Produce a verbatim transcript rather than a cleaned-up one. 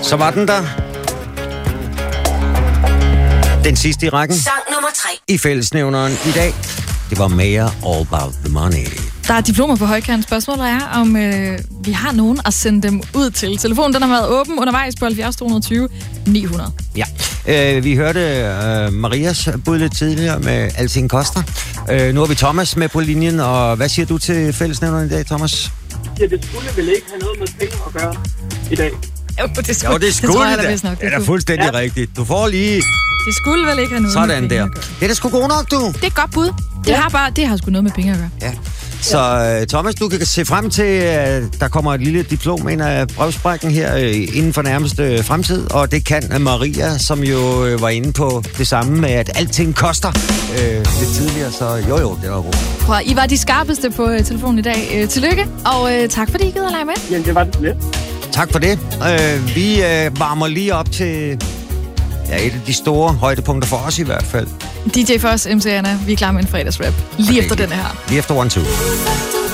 Så var den der. Den sidste i rækken. Sang nummer tre. I fællesnævneren i dag. Det var Mayer, All About The Money. Der er diplomer på højkant. Spørgsmålet er, om øh, vi har nogen at sende dem ud til. Telefonen den har været åben undervejs på halvfjerds to tyve ni hundrede. Ja, øh, vi hørte øh, Marias bud lidt tidligere med Alting Koster. Øh, nu har vi Thomas med på linjen, og hvad siger du til fællesnævneren i dag, Thomas? Ja, det skulle vel ikke have noget med penge at gøre i dag. Jo, det skulle, jo, det skulle det, tror jeg, det, det, nok, det, det er da fuldstændig ja. rigtigt. Du får lige... Det skulle vel ikke have noget sådan med penge der. at gøre. Det er da sgu god nok, du. Det er et godt bud. Det, Ja. har, bare, det har sgu noget med penge at gøre. Ja. Så uh, Thomas, du kan se frem til, at uh, der kommer et lille diplom ind af brevsprækken her uh, inden for nærmeste fremtid, og det kan uh, Maria, som jo uh, var inde på det samme med, at alting koster uh, lidt tidligere, så jo jo, det var godt. Prøv, I var de skarpeste på uh, telefonen i dag. Uh, tillykke, og uh, tak fordi I gider at lege med. Jamen, det var det lidt. Tak for det. Uh, vi uh, varmer lige op til ja, et af de store højdepunkter for os i hvert fald. D J Foss, M C Anna, vi er klar med en fredagsrap. Lige Okay. efter den her. Lige efter one two. Ud,